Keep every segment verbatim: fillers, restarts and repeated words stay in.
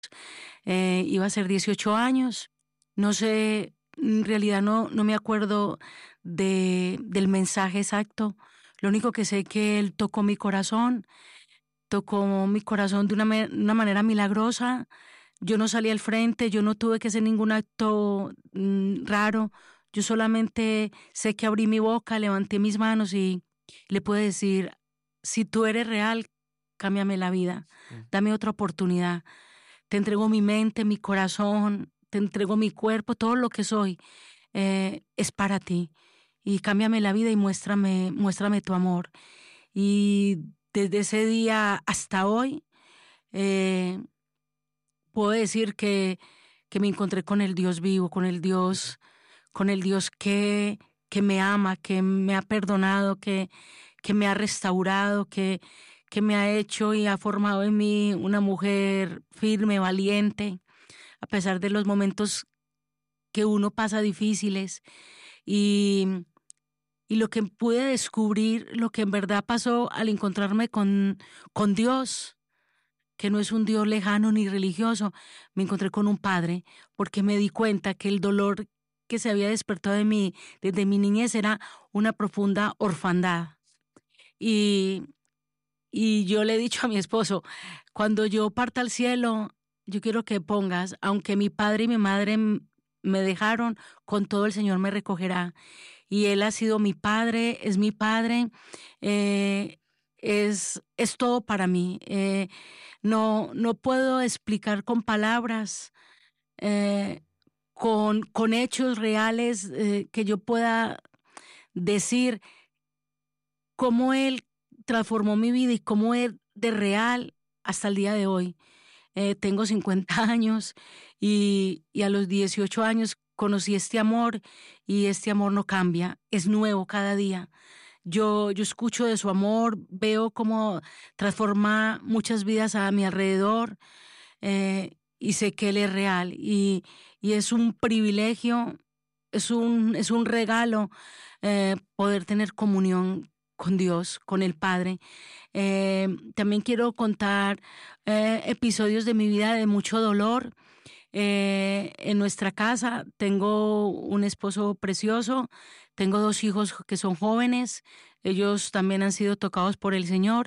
Eh, iba a ser dieciocho años. No sé, en realidad no, no me acuerdo de, del mensaje exacto. Lo único que sé es que él tocó mi corazón, tocó mi corazón de una, me- una manera milagrosa. Yo no salí al frente, yo no tuve que hacer ningún acto mm, raro. Yo solamente sé que abrí mi boca, levanté mis manos y le pude decir, si tú eres real, cámbiame la vida, Mm. dame otra oportunidad. Te entrego mi mente, mi corazón, te entrego mi cuerpo, todo lo que soy eh, es para ti. Y cámbiame la vida y muéstrame, muéstrame tu amor. Y desde ese día hasta hoy, eh, puedo decir que, que me encontré con el Dios vivo, con el Dios, con el Dios que, que me ama, que me ha perdonado, que, que me ha restaurado, que, que me ha hecho y ha formado en mí una mujer firme, valiente, a pesar de los momentos que uno pasa difíciles. Y, y lo que pude descubrir, lo que en verdad pasó al encontrarme con, con Dios, que no es un Dios lejano ni religioso, me encontré con un padre, porque me di cuenta que el dolor que se había despertado de mí desde mi niñez era una profunda orfandad. Y, y yo le he dicho a mi esposo, cuando yo parta al cielo, yo quiero que pongas, aunque mi padre y mi madre m- me dejaron, con todo el Señor me recogerá. Y Él ha sido mi padre, es mi padre, eh, es, es todo para mí. Eh, no, no puedo explicar con palabras, eh, con, con hechos reales eh, que yo pueda decir cómo Él transformó mi vida y cómo es de real hasta el día de hoy. Eh, tengo cincuenta años y, y a los dieciocho años conocí este amor y este amor no cambia, es nuevo cada día. Yo, yo escucho de su amor, veo cómo transforma muchas vidas a mi alrededor, eh, y sé que Él es real y, y es un privilegio, es un, es un regalo eh, poder tener comunión con Dios, con el Padre. Eh, también quiero contar eh, episodios de mi vida de mucho dolor. Eh, en nuestra casa tengo un esposo precioso, tengo dos hijos que son jóvenes, ellos también han sido tocados por el Señor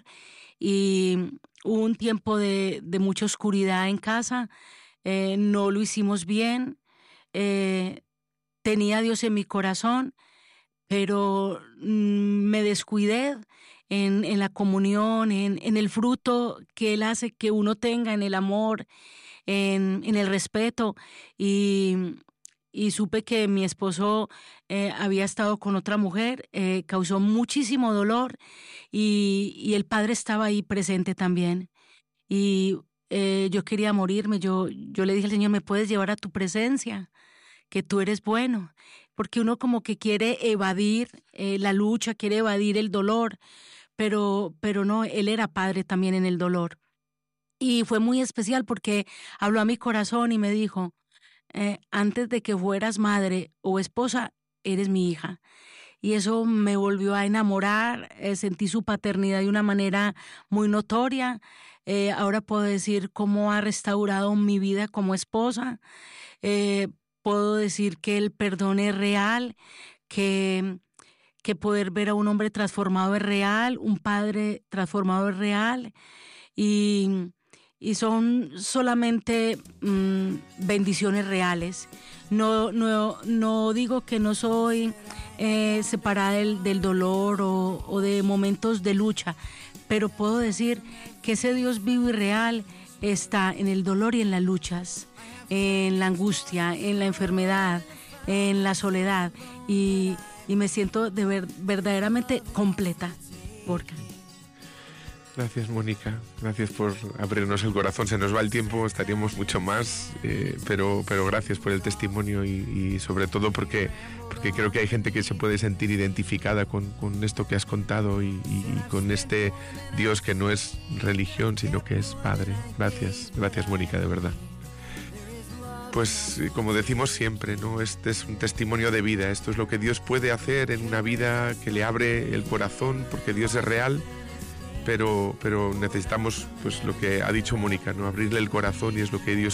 y hubo un tiempo de, de mucha oscuridad en casa, eh, no lo hicimos bien, eh, tenía a Dios en mi corazón, pero mm, me descuidé en, en la comunión, en, en el fruto que Él hace que uno tenga, en el amor, en, en el respeto y, y supe que mi esposo eh, había estado con otra mujer, eh, causó muchísimo dolor y, y el padre estaba ahí presente también. Y eh, yo quería morirme, yo, yo le dije al Señor, ¿me puedes llevar a tu presencia? Que tú eres bueno, porque uno como que quiere evadir eh, la lucha, quiere evadir el dolor, pero, pero no, Él era padre también en el dolor. Y fue muy especial porque habló a mi corazón y me dijo, eh, antes de que fueras madre o esposa, eres mi hija. Y eso me volvió a enamorar, eh, sentí su paternidad de una manera muy notoria. Eh, ahora puedo decir cómo ha restaurado mi vida como esposa. Eh, puedo decir que el perdón es real, que, que poder ver a un hombre transformado es real, un padre transformado es real. Y y son solamente mmm, bendiciones reales. No, no, no digo que no soy eh, separada del, del dolor o, o de momentos de lucha, pero puedo decir que ese Dios vivo y real está en el dolor y en las luchas, en la angustia, en la enfermedad, en la soledad y, y me siento de ver, verdaderamente completa, Borja. Gracias, Mónica. Gracias por abrirnos el corazón. Se nos va el tiempo, estaríamos mucho más, eh, pero, pero gracias por el testimonio y, y sobre todo porque, porque creo que hay gente que se puede sentir identificada con, con esto que has contado y, y con este Dios que no es religión, sino que es Padre. Gracias, gracias, Mónica, de verdad. Pues como decimos siempre, ¿no? Este es un testimonio de vida. Esto es lo que Dios puede hacer en una vida que le abre el corazón, porque Dios es real. pero, pero necesitamos, pues lo que ha dicho Mónica, ¿no? Abrirle el corazón, y es lo que Dios